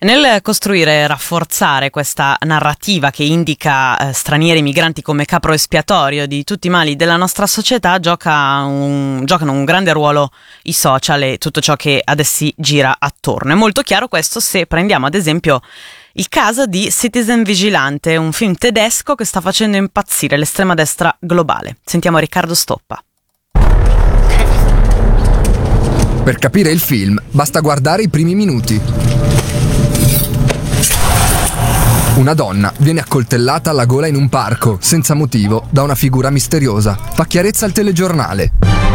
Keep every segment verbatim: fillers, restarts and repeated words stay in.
Nel costruire e rafforzare questa narrativa che indica eh, stranieri migranti come capro espiatorio di tutti i mali della nostra società, gioca un, giocano un grande ruolo i social e tutto ciò che ad essi gira attorno. È molto chiaro questo se prendiamo ad esempio il caso di Citizen Vigilante, un film tedesco che sta facendo impazzire l'estrema destra globale. Sentiamo Riccardo Stoppa. Per capire il film basta guardare i primi minuti. Una donna viene accoltellata alla gola in un parco, senza motivo, da una figura misteriosa. Fa chiarezza al telegiornale.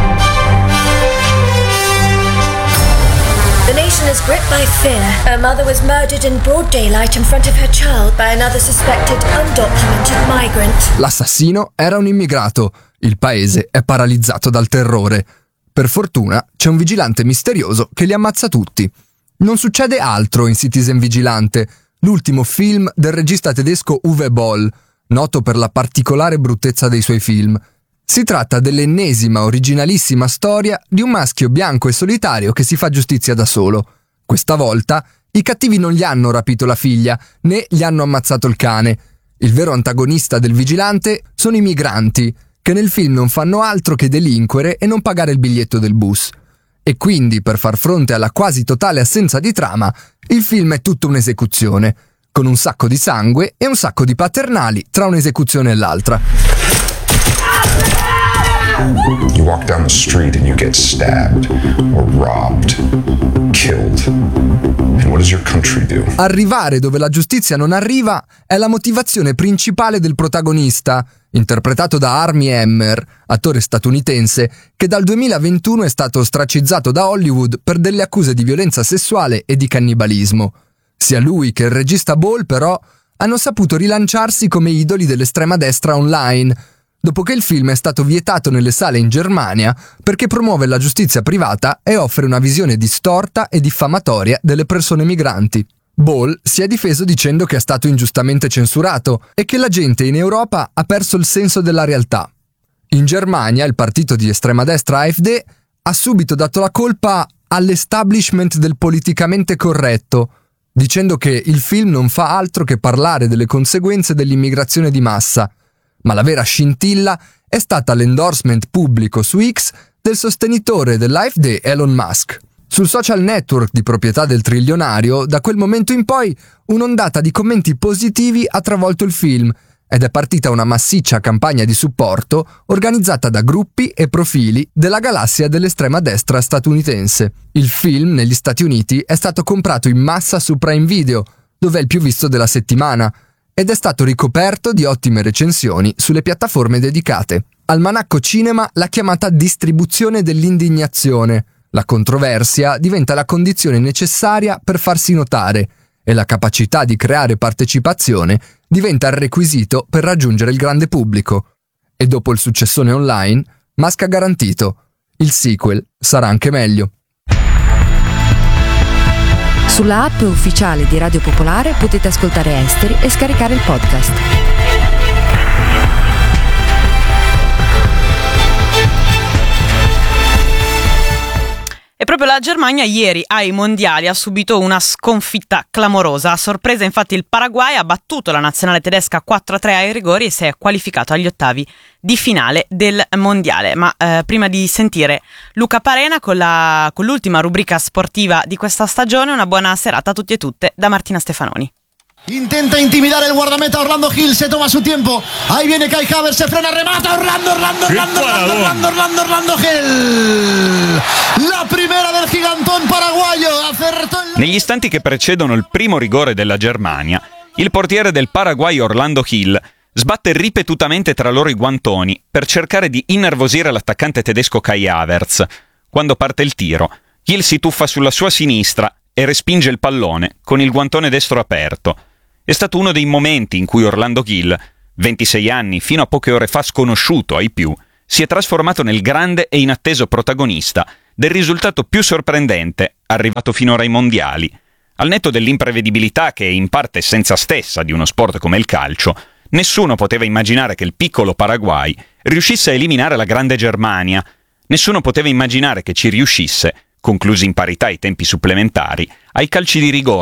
The nation is gripped by fear. A mother was murdered in broad daylight in front of her child by another suspected undocumented migrant. L'assassino era un immigrato. Il paese è paralizzato dal terrore. Per fortuna c'è un vigilante misterioso che li ammazza tutti. Non succede altro in Citizen Vigilante, l'ultimo film del regista tedesco Uwe Boll, noto per la particolare bruttezza dei suoi film. Si tratta dell'ennesima originalissima storia di un maschio bianco e solitario che si fa giustizia da solo. Questa volta i cattivi non gli hanno rapito la figlia, né gli hanno ammazzato il cane. Il vero antagonista del vigilante sono i migranti, che nel film non fanno altro che delinquere e non pagare il biglietto del bus. E quindi, per far fronte alla quasi totale assenza di trama, il film è tutta un'esecuzione, con un sacco di sangue e un sacco di paternali tra un'esecuzione e l'altra. You walk down the street and you get stabbed or robbed, killed. And what does your country do? Arrivare dove la giustizia non arriva è la motivazione principale del protagonista, interpretato da Armie Hammer, attore statunitense che dal duemilaventuno è stato ostracizzato da Hollywood per delle accuse di violenza sessuale e di cannibalismo. Sia lui che il regista Boll, però, hanno saputo rilanciarsi come idoli dell'estrema destra online, dopo che il film è stato vietato nelle sale in Germania perché promuove la giustizia privata e offre una visione distorta e diffamatoria delle persone migranti. Boll si è difeso dicendo che è stato ingiustamente censurato e che la gente in Europa ha perso il senso della realtà. In Germania il partito di estrema destra A F D ha subito dato la colpa all'establishment del politicamente corretto, dicendo che il film non fa altro che parlare delle conseguenze dell'immigrazione di massa, ma la vera scintilla è stata l'endorsement pubblico su X del sostenitore dell'A F D Elon Musk. Sul social network di proprietà del trilionario, da quel momento in poi, un'ondata di commenti positivi ha travolto il film ed è partita una massiccia campagna di supporto organizzata da gruppi e profili della galassia dell'estrema destra statunitense. Il film, negli Stati Uniti, è stato comprato in massa su Prime Video, dove è il più visto della settimana, ed è stato ricoperto di ottime recensioni sulle piattaforme dedicate. Almanacco Cinema l'ha chiamata distribuzione dell'indignazione. La controversia diventa la condizione necessaria per farsi notare e la capacità di creare partecipazione diventa il requisito per raggiungere il grande pubblico. E dopo il successone online, Musk ha garantito: il sequel sarà anche meglio. Sulla app ufficiale di Radio Popolare potete ascoltare Esteri e scaricare il podcast. E proprio la Germania ieri ai mondiali ha subito una sconfitta clamorosa. A sorpresa infatti il Paraguay ha battuto la nazionale tedesca quattro a tre ai rigori e si è qualificato agli ottavi di finale del mondiale. Ma eh, prima di sentire Luca Parena con, la, con l'ultima rubrica sportiva di questa stagione, una buona serata a tutti e tutte da Martina Stefanoni. Intenta intimidare el guardameta Orlando Gil, se toma su tiempo. Ahí viene Kai Havertz, se frena, remata Orlando, Orlando, Orlando, Orlando, Orlando, Orlando, Orlando Gil. La primera del gigantón paraguayo. Acertó il... Negli istanti che precedono il primo rigore della Germania, il portiere del Paraguay Orlando Gil sbatte ripetutamente tra loro i guantoni per cercare di innervosire l'attaccante tedesco Kai Havertz. Quando parte il tiro, Gil si tuffa sulla sua sinistra e respinge il pallone con il guantone destro aperto. È stato uno dei momenti in cui Orlando Gil, ventisei anni, fino a poche ore fa sconosciuto ai più, si è trasformato nel grande e inatteso protagonista del risultato più sorprendente arrivato finora ai mondiali. Al netto dell'imprevedibilità che è in parte essenza stessa di uno sport come il calcio, nessuno poteva immaginare che il piccolo Paraguay riuscisse a eliminare la grande Germania. Nessuno poteva immaginare che ci riuscisse, conclusi in parità ai tempi supplementari, ai calci di rigore,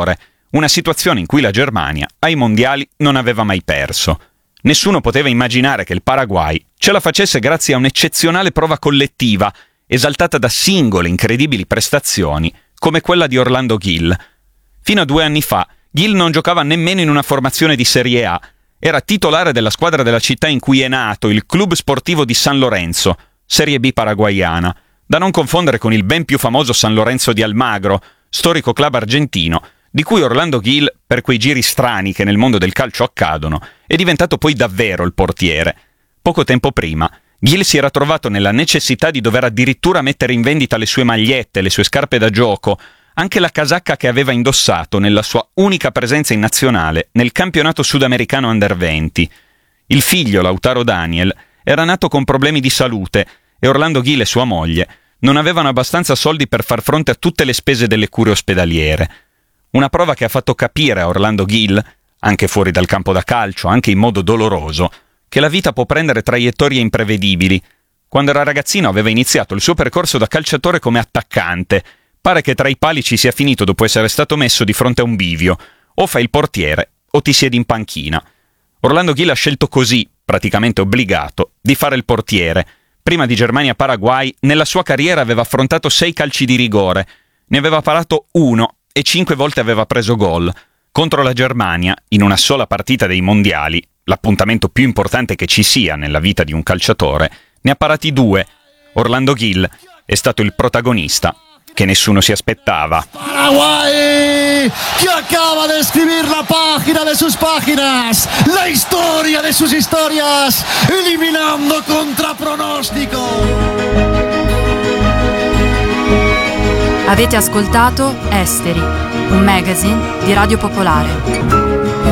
una situazione in cui la Germania ai mondiali non aveva mai perso. Nessuno poteva immaginare che il Paraguay ce la facesse grazie a un'eccezionale prova collettiva, esaltata da singole incredibili prestazioni, come quella di Orlando Gil. Fino a due anni fa, Gil non giocava nemmeno in una formazione di Serie A. Era titolare della squadra della città in cui è nato, il Club Sportivo di San Lorenzo, Serie B paraguayana, da non confondere con il ben più famoso San Lorenzo di Almagro, storico club argentino, di cui Orlando Gil, per quei giri strani che nel mondo del calcio accadono, è diventato poi davvero il portiere. Poco tempo prima, Gil si era trovato nella necessità di dover addirittura mettere in vendita le sue magliette, le sue scarpe da gioco, anche la casacca che aveva indossato nella sua unica presenza in nazionale nel campionato sudamericano under venti. Il figlio, Lautaro Daniel, era nato con problemi di salute e Orlando Gil e sua moglie non avevano abbastanza soldi per far fronte a tutte le spese delle cure ospedaliere. Una prova che ha fatto capire a Orlando Gil, anche fuori dal campo da calcio, anche in modo doloroso, che la vita può prendere traiettorie imprevedibili. Quando era ragazzino aveva iniziato il suo percorso da calciatore come attaccante. Pare che tra i pali ci sia finito dopo essere stato messo di fronte a un bivio. O fai il portiere o ti siedi in panchina. Orlando Gil ha scelto così, praticamente obbligato, di fare il portiere. Prima di Germania-Paraguay, nella sua carriera aveva affrontato sei calci di rigore. Ne aveva parato uno e cinque volte aveva preso gol. Contro la Germania, in una sola partita dei mondiali, l'appuntamento più importante che ci sia nella vita di un calciatore, ne ha parati due. Orlando Gil è stato il protagonista que nessuno si aspettava. Paraguay, que acaba de escribir la página de sus páginas, la historia de sus historias, eliminando contra pronóstico. Avete ascoltato Esteri, un magazine di Radio Popolare.